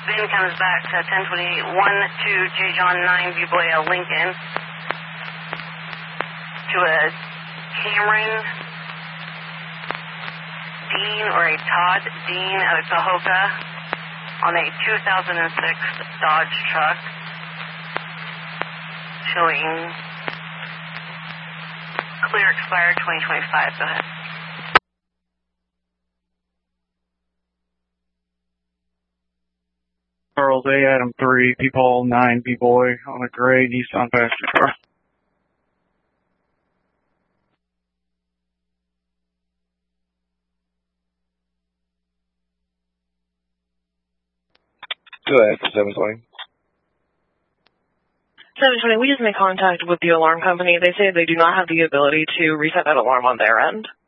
VIN comes back to 1028 12 J. John 9 Buboya Lincoln to a Cameron Dean or a Todd Dean out of Tahoka on a 2006 Dodge truck showing clear expired 2025. Go ahead. Charles A. Adam 3, Peepaul 9, B-Boy on a gray Nissan passenger car. Go ahead for 720. 720, we just made contact with the alarm company. They say they do not have the ability to reset that alarm on their end.